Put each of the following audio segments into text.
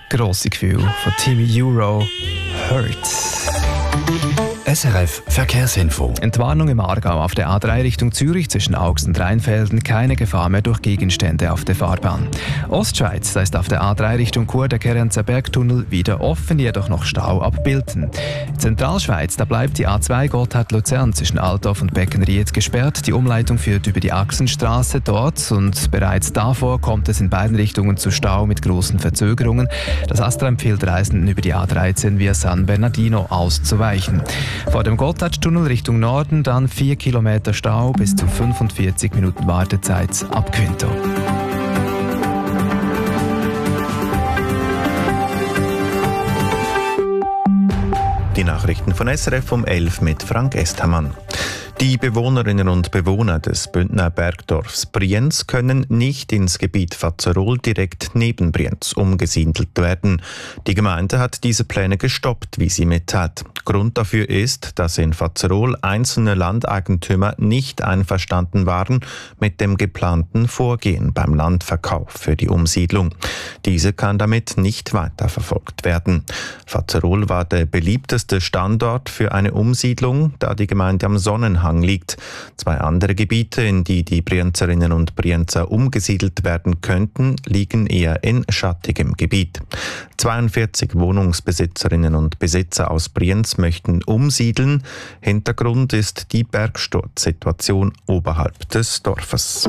grosse Gefühl von Team Euro Hurt. SRF Verkehrsinfo. Entwarnung im Aargau auf der A3 Richtung Zürich zwischen Augs und Rheinfelden. Keine Gefahr mehr durch Gegenstände auf der Fahrbahn. Ostschweiz, da ist auf der A3 Richtung Chur der Kerenzer Bergtunnel wieder offen, jedoch noch Stau ab Bilten. Zentralschweiz, da bleibt die A2 Gotthard-Luzern zwischen Altdorf und Beckenried gesperrt. Die Umleitung führt über die Achsenstraße dort und bereits davor kommt es in beiden Richtungen zu Stau mit großen Verzögerungen. Das ASTRA empfiehlt Reisenden über die A13 via San Bernardino auszuweichen. Vor dem Gotthardtunnel Richtung Norden dann 4 Kilometer Stau bis zu 45 Minuten Wartezeit ab Quinto. Die Nachrichten von SRF um 11 mit Frank Estermann. Die Bewohnerinnen und Bewohner des Bündner Bergdorfs Brienz können nicht ins Gebiet Vazerol direkt neben Brienz umgesiedelt werden. Die Gemeinde hat diese Pläne gestoppt, wie sie mitteilt. Grund dafür ist, dass in Vazerol einzelne Landeigentümer nicht einverstanden waren mit dem geplanten Vorgehen beim Landverkauf für die Umsiedlung. Diese kann damit nicht weiterverfolgt werden. Vazerol war der beliebteste Standort für eine Umsiedlung, da die Gemeinde am Sonnenhang liegt. 2 andere Gebiete, in die die Brienzerinnen und Brienzer umgesiedelt werden könnten, liegen eher in schattigem Gebiet. 42 Wohnungsbesitzerinnen und Besitzer aus Brienz möchten umsiedeln. Hintergrund ist die Bergsturzsituation oberhalb des Dorfes.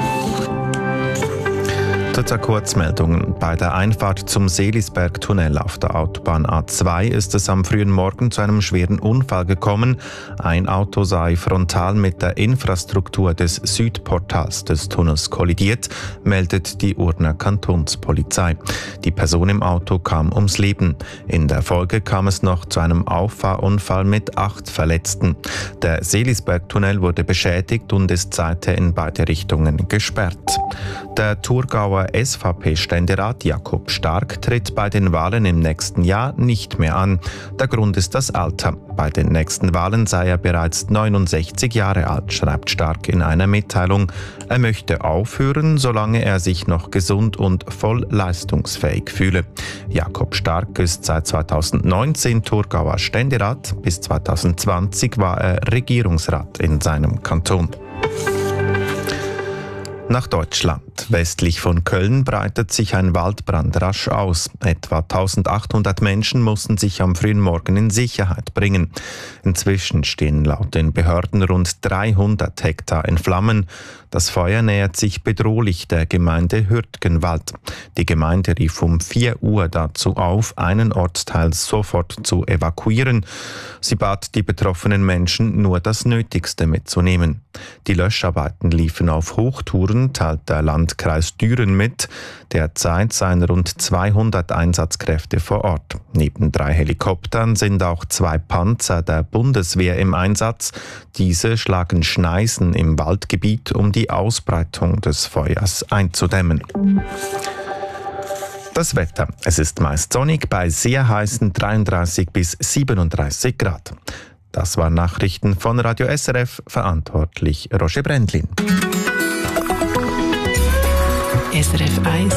Zur Kurzmeldungen. Bei der Einfahrt zum Seelisberg-Tunnel auf der Autobahn A2 ist es am frühen Morgen zu einem schweren Unfall gekommen. Ein Auto sei frontal mit der Infrastruktur des Südportals des Tunnels kollidiert, meldet die Urner Kantonspolizei. Die Person im Auto kam ums Leben. In der Folge kam es noch zu einem Auffahrunfall mit 8 Verletzten. Der Seelisberg-Tunnel wurde beschädigt und ist seither in beide Richtungen gesperrt. Der Thurgauer SVP-Ständerat Jakob Stark tritt bei den Wahlen im nächsten Jahr nicht mehr an. Der Grund ist das Alter. Bei den nächsten Wahlen sei er bereits 69 Jahre alt, schreibt Stark in einer Mitteilung. Er möchte aufhören, solange er sich noch gesund und voll leistungsfähig fühle. Jakob Stark ist seit 2019 Thurgauer Ständerat. Bis 2020 war er Regierungsrat in seinem Kanton. Nach Deutschland. Westlich von Köln breitet sich ein Waldbrand rasch aus. Etwa 1800 Menschen mussten sich am frühen Morgen in Sicherheit bringen. Inzwischen stehen laut den Behörden rund 300 Hektar in Flammen. Das Feuer nähert sich bedrohlich der Gemeinde Hürtgenwald. Die Gemeinde rief um 4 Uhr dazu auf, einen Ortsteil sofort zu evakuieren. Sie bat die betroffenen Menschen, nur das Nötigste mitzunehmen. Die Löscharbeiten liefen auf Hochtouren, teilt der Landkreis Düren mit. Derzeit seien rund 200 Einsatzkräfte vor Ort. Neben 3 Helikoptern sind auch 2 Panzer der Bundeswehr im Einsatz. Diese schlagen Schneisen im Waldgebiet, um die Ausbreitung des Feuers einzudämmen. Das Wetter. Es ist meist sonnig bei sehr heißen 33 bis 37 Grad. Das waren Nachrichten von Radio SRF, verantwortlich Roger Brändlin. SRF 1.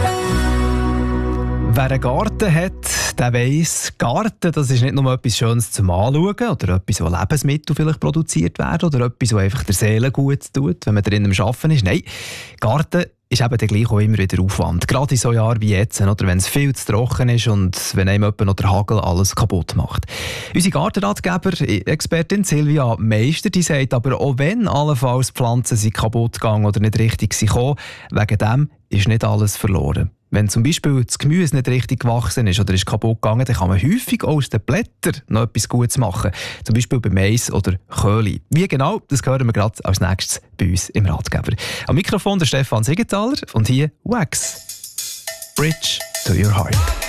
Wer einen Garten hat, der weiss, Garten, das ist nicht nur etwas Schönes zum Anschauen oder etwas, wo Lebensmittel vielleicht produziert werden oder etwas, was einfach der Seele gut tut, wenn man drinnen am Arbeiten ist. Nein, Garten ist eben dann gleich auch immer wieder Aufwand. Gerade in so Jahren wie jetzt, oder wenn es viel zu trocken ist und wenn einem jemand noch der Hagel alles kaputt macht. Unsere Gartenratgeber, Expertin Silvia Meister, die sagt aber, auch wenn allenfalls Pflanzen sind kaputt gegangen oder nicht richtig sind gekommen, wegen dem ist nicht alles verloren. Wenn zum Beispiel das Gemüse nicht richtig gewachsen ist oder ist kaputt gegangen, dann kann man häufig aus den Blättern noch etwas Gutes machen. Zum Beispiel bei Mais oder Köhli. Wie genau, das hören wir gerade als nächstes bei uns im Ratgeber. Am Mikrofon der Stefan Siegenthaler und hier Wax. Bridge to your heart.